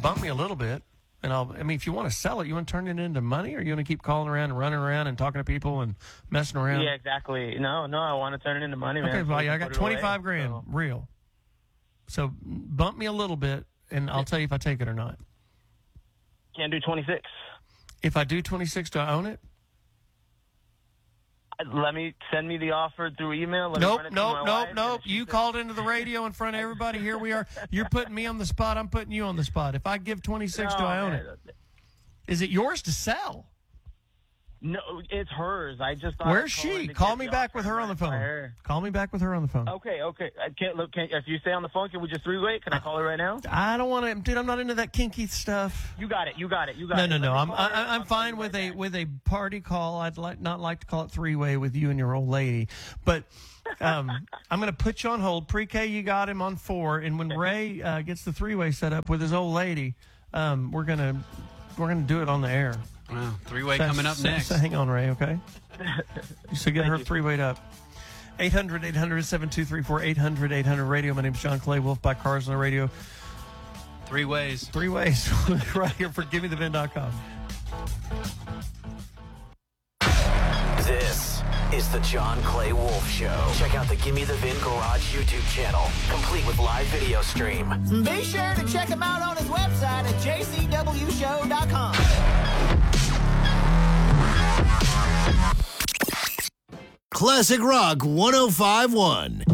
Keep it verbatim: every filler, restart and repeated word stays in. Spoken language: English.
bump me a little bit. And I'll, I mean, if you want to sell it, you want to turn it into money, or you want to keep calling around and running around and talking to people and messing around? Yeah, exactly. No, no, I want to turn it into money, man. Okay, well, So I got put it twenty-five away, grand, so. real. So bump me a little bit, and I'll tell you if I take it or not. Can't do twenty-six. If I do twenty-six, do I own it? Let me send me the offer through email. Let Nope, me run it nope, through my nope, wife, nope. and she You said- called into the radio in front of everybody. Here we are. You're putting me on the spot. I'm putting you on the spot. If I give twenty-six, do No, I own man. it? Is it yours to sell? No, it's hers. I just thought Where's I'd call in she? to Call get me the back offer with her on the right by phone. her. Call me back with her on the phone. Okay, okay. I can't look. Can, if you stay on the phone, can we just three-way? Can I call her right now? I don't want to, dude. I'm not into that kinky stuff. You got it. You got it. You got No, it. no, Let no. me I'm call I, her. I'm I'll call fine you with right a back. with a party call. I'd like not like to call it three way with you and your old lady, but um, I'm going to put you on hold. Pre-K, you got him on four, and when Ray uh, gets the three way set up with his old lady, um, we're gonna we're gonna do it on the air. Wow, three-way So- coming up so- next. So hang on, Ray. Okay. So get her three-wayed up. eight hundred, eight hundred, seven two three four, eight hundred, eight hundred radio. My name's John Clay Wolf by Cars on the Radio. Three ways. Three ways right here for give me the vin dot com. This is the John Clay Wolf Show. Check out the Gimme the Vin Garage YouTube channel, complete with live video stream. Be sure to check him out on his website at j c w show dot com. Classic Rock one oh five point one.